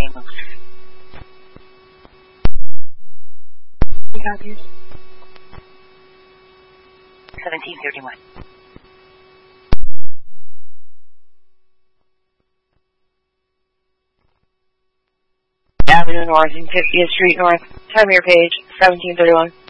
name of... Copies. 1731. Avenue North and 50th Street North. Time of your page, 1731.